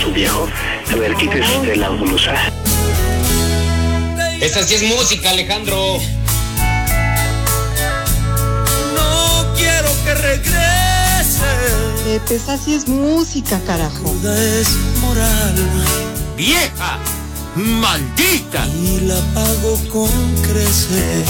su viejo. A ver, quítese la blusa. Esa sí es música, Alejandro. No quiero que regrese. Esa sí es música, carajo. Es moral. ¡Vieja! ¡Maldita! Y la pago con crecer.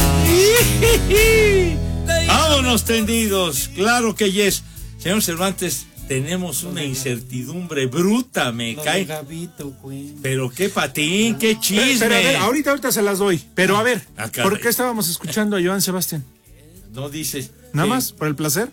Vámonos tendidos, claro que yes. Señor Cervantes, tenemos una incertidumbre bruta, me cae. Gabito, Pero qué patín, qué chisme. Pero a ver, ahorita se las doy. Pero a ver, ¿por qué estábamos escuchando a Joan Sebastián? No dices. ¿Nada más? ¿Por el placer?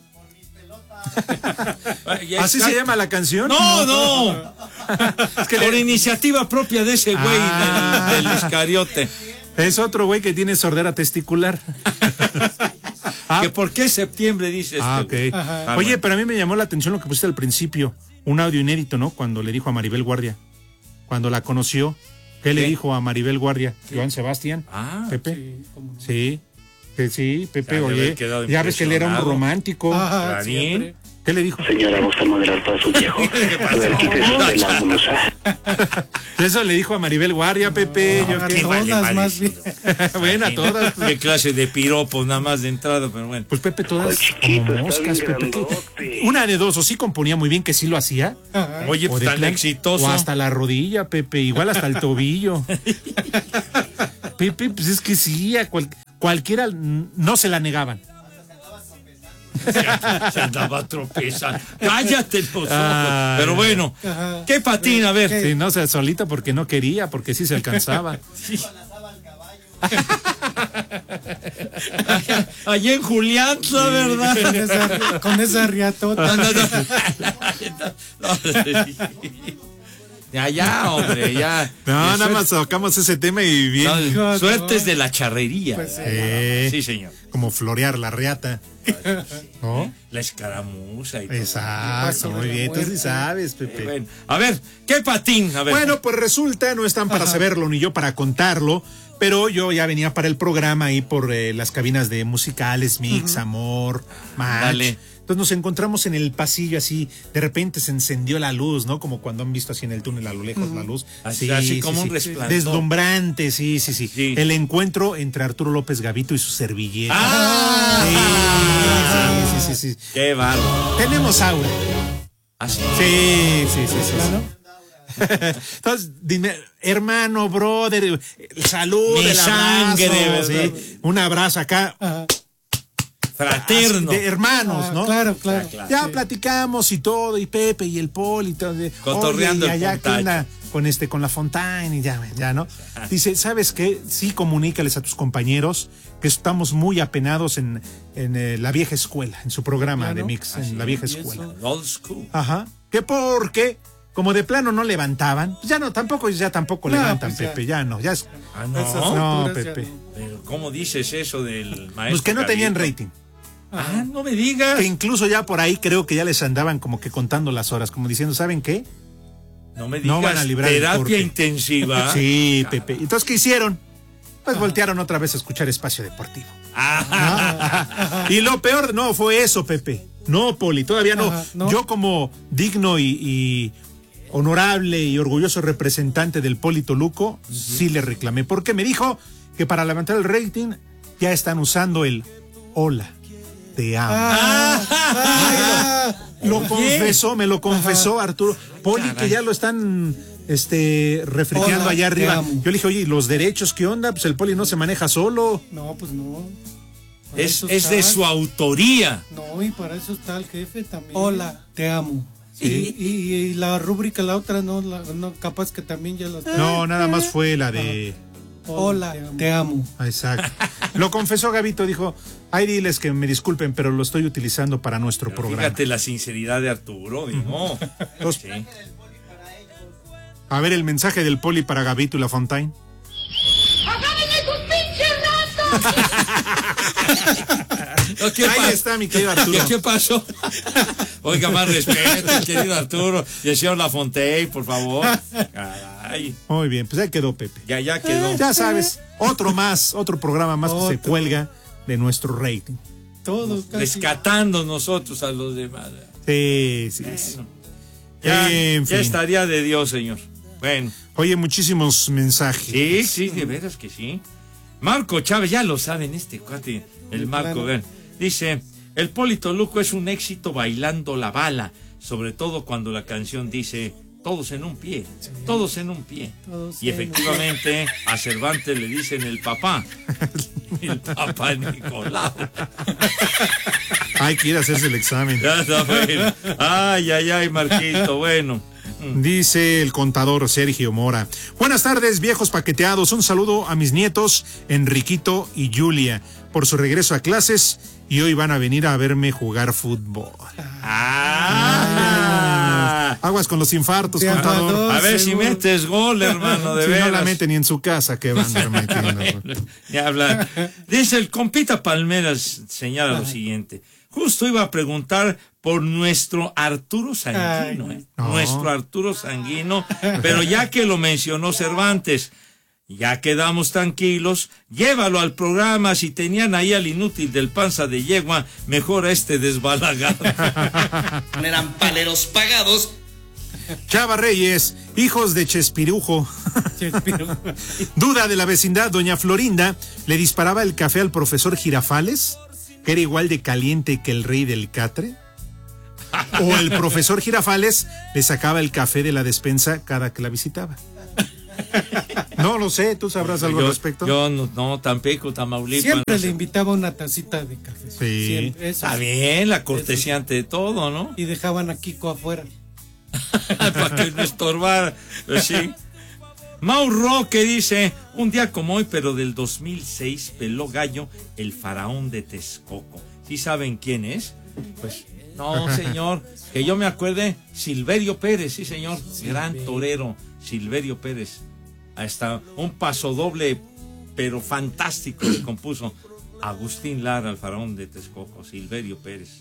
¿Así se llama la canción? No. Es que por iniciativa propia de ese güey del Iscariote. Es otro güey que tiene sordera testicular. ¿Que por qué septiembre dices? Ok. Oye, pero a mí me llamó la atención lo que pusiste al principio. Un audio inédito, ¿no? Cuando le dijo a Maribel Guardia. Cuando la conoció. ¿Qué le dijo a Maribel Guardia? Joan Sebastián. Pepe. Sí. Sí, Pepe, oye. Ya ves que él era un romántico. ¿Qué le dijo? Señora, gusta moderar para su viejo. A ver, quítese la blusa. Eso le dijo a Maribel Guardia, Pepe. Todas más bien. Bueno, a todas. Qué clase de piropos nada más de entrada, pero bueno. Pues Pepe, todas como moscas, Pepe. Una de dos, o sí componía muy bien, que sí lo hacía. Oye, pues tan exitoso. O hasta la rodilla, Pepe, igual hasta el tobillo. Pepe, pues es que sí, a cualquiera no se la negaban. Se andaba tropezando. Cállate los ojos. Pero bueno, qué patín, a ver. Sí, no, solita porque no quería, porque sí se alcanzaba. Sí. Allá en Julián, la verdad. Con esa riatota. Ya, hombre, ya. No, nada más tocamos ese tema y bien. No, suertes de la charrería. Pues sí, señor. Como florear la riata. ¿No? La escaramuza y todo. Exacto, muy bien. Tú sí sabes, Pepe. Bueno, a ver, ¿qué patín? A ver. Bueno, pues resulta, no están para saberlo ni yo para contarlo, pero yo ya venía para el programa ahí por las cabinas de musicales, Mix, Amor, Match. Dale. Entonces nos encontramos en el pasillo así, de repente se encendió la luz, ¿no? Como cuando han visto así en el túnel a lo lejos la luz. Así como un resplandor. Deslumbrante, sí. El encuentro entre Arturo López Gavito y su servilleta. Sí. Qué bárbaro. Tenemos aura. ¿Ah, sí? Sí. Entonces, dime, hermano, brother, salud, mi sangre, sí, un abrazo acá. Fraterno. De hermanos, ¿no? Claro. Ya platicamos y todo, y Pepe y el Poli y todo. Cotorreando y allá el con la Fontaine y ya, ¿no? Dice, ¿sabes qué? Sí, comunícales a tus compañeros que estamos muy apenados en la vieja escuela, en su programa de Mix, en la vieja escuela. Old school. Ajá. Que porque, como de plano no levantaban, ya tampoco levantan, pues Pepe, ya no, ya es. No, Pepe. Pero ¿cómo dices eso del maestro? Pues que no tenían Gavito? rating. No me digas. Que incluso ya por ahí creo que ya les andaban como que contando las horas, como diciendo, ¿saben qué? No me digas. No van a librar terapia intensiva. Sí, Pepe. Entonces, ¿qué hicieron? Pues voltearon otra vez a escuchar Espacio Deportivo. Y lo peor no fue eso, Pepe. No, Poli, todavía no. Yo como digno y honorable y orgulloso representante del Poli Toluco, sí le reclamé. Porque me dijo que para levantar el rating ya están usando el hola, te amo. Me lo confesó Arturo. Poli, que ya lo están refrigeando allá arriba. Yo le dije, oye, ¿y los derechos qué onda? Pues el Poli no se maneja solo. No, pues no. Es de su autoría. No, y para eso está el jefe también. Hola, te amo. Sí. Y la rúbrica, la otra, no, capaz que también ya lo está. No, nada más fue la de... Hola, te amo. Exacto. Lo confesó Gavito, dijo, ay, diles que me disculpen, pero lo estoy utilizando para nuestro programa. Fíjate la sinceridad de Arturo, digo. Sí. A ver el mensaje del Poli para Gavito y la Fontaine. Ahí está, mi querido Arturo. ¿Qué pasó? Oiga, más respeto, querido Arturo. Y el señor Lafontaine, por favor. Caray. Muy bien, pues ya quedó, Pepe. Ya quedó. Ya sabes, otro programa más que se cuelga de nuestro rating. Todo. Rescatando nosotros a los demás. Sí. Ya estaría de Dios, señor. Bueno. Oye, muchísimos mensajes. Sí, de veras que sí. Marco Chávez, ya lo saben, este cuate, el Marco, vean. Dice, el Polito Luco es un éxito bailando la bala, sobre todo cuando la canción dice, todos en un pie, todos en un pie. Y efectivamente, a Cervantes le dicen el papá Nicolau. Hay que ir a hacerse el examen. Ya está bueno. Ay, Marquito, bueno. Dice el contador Sergio Mora. Buenas tardes, viejos paqueteados. Un saludo a mis nietos, Enriquito y Julia, por su regreso a clases y hoy van a venir a verme jugar fútbol. Aguas con los infartos, contador. A ver si metes gol, hermano, de veras. No la meten ni en su casa, que van a estar metiendo. Ni hablar. Dice el compita Palmeras, señala lo siguiente. Justo iba a preguntar por nuestro Arturo Sanguino, nuestro Arturo Sanguino, pero ya que lo mencionó Cervantes, ya quedamos tranquilos, llévalo al programa, si tenían ahí al inútil del panza de yegua, mejor a este desbalagado. Eran paleros pagados. Chava Reyes, hijos de Chespirujo. Duda de la vecindad, doña Florinda, ¿le disparaba el café al profesor Girafales? ¿Que era igual de caliente que el rey del catre? ¿O el profesor Girafales le sacaba el café de la despensa cada que la visitaba? No lo sé, ¿tú sabrás algo al respecto? Yo no, Tampico, Tamaulipas. Siempre no le invitaba una tacita de café. Sí. Siempre, está bien, la cortesía ante todo, ¿no? Y dejaban a Kiko afuera. Para que no estorbara, pues sí. Mau Roque dice, un día como hoy, pero del 2006, peló gallo el faraón de Texcoco. ¿Sí saben quién es? Pues, no, señor, que yo me acuerde, Silverio Pérez, sí, señor, gran torero, Silverio Pérez. Hasta un pasodoble, pero fantástico, le compuso Agustín Lara al faraón de Texcoco, Silverio Pérez.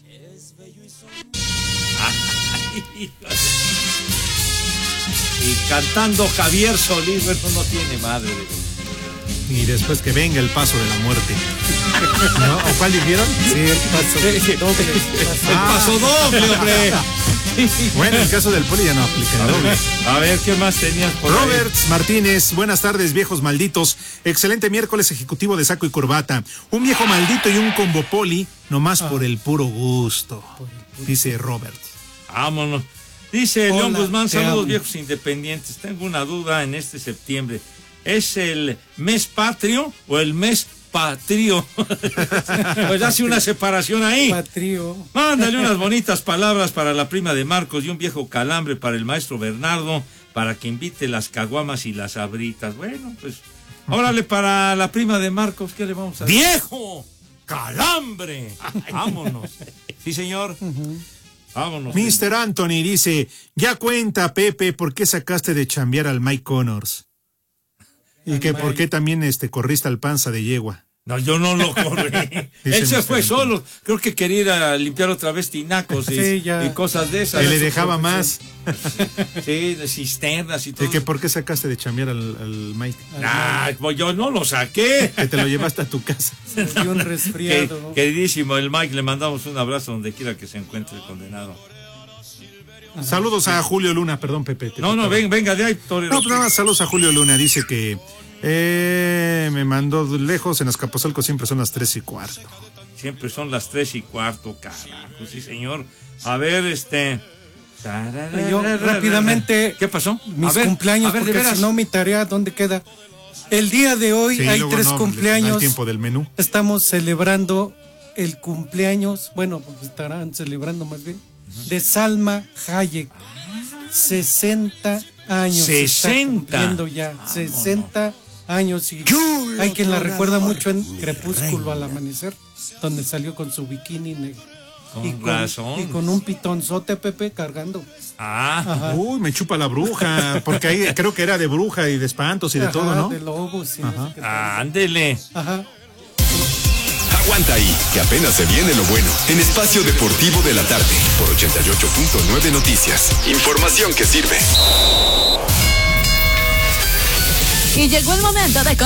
Y cantando Javier Solís, bueno, no tiene madre. Y después que venga el paso de la muerte. ¿No? ¿O cuál dijeron? Sí, el paso doble. El paso doble, hombre. Bueno, el caso del Poli ya no aplica el doble. A ver, ¿qué más tenías por Roberts ahí? Martínez, buenas tardes, viejos malditos. Excelente miércoles ejecutivo de saco y corbata. Un viejo maldito y un combo Poli, nomás por el puro gusto. Dice Roberts. Vámonos. Dice León Guzmán, saludos amo. viejos independientes. Tengo una duda en este septiembre. ¿Es el mes patrio o el mes patrio? Pues hace una separación ahí. Patrio. Mándale unas bonitas palabras para la prima de Marcos y un viejo calambre para el maestro Bernardo, para que invite las caguamas y las abritas. Bueno, pues, órale para la prima de Marcos, ¿qué le vamos a decir? ¡Viejo calambre! Vámonos. Sí, señor. Vámonos. Mr. Anthony dice, ya cuenta, Pepe, ¿por qué sacaste de chambear al Mike Connors? Y que por qué también corriste al panza de yegua. No, yo no lo corrí. Él se fue solo. Creo que quería ir a limpiar otra vez tinacos y cosas de esas. Y le dejaba más. Sí, de cisternas y todo. ¿Y que por qué sacaste de chambear al Mike? Pues yo no lo saqué. Que te lo llevaste a tu casa. Se dio un resfriado. Queridísimo, el Mike, le mandamos un abrazo donde quiera que se encuentre el condenado. Saludos a Julio Luna, perdón, Pepe. Venga de ahí, torero. No, pero saludos a Julio Luna, dice que me mandó lejos, en Azcapotzalco siempre son las 3:15. Siempre son las 3:15, carajo, sí señor. A ver, Yo rápidamente. ¿Qué pasó? Mis cumpleaños, porque si no mi tarea, ¿dónde queda? El día de hoy hay 3 cumpleaños. El tiempo del menú. Estamos celebrando el cumpleaños, bueno, pues estarán celebrando más bien, de Salma Hayek. 60 años. 60. Ya, 60 años. Y hay quien la recuerda mucho en Crepúsculo al amanecer, donde salió con su bikini negro. Con razón. Y con un pitonzote, Pepe, cargando. Ajá. Uy, me chupa la bruja, porque ahí creo que era de bruja y de espantos y de todo, ¿no? De lobos, sí. Ándele. Ajá. Aguanta ahí, que apenas se viene lo bueno. En Espacio Deportivo de la Tarde, por 88.9 Noticias. Información que sirve. Y llegó el momento de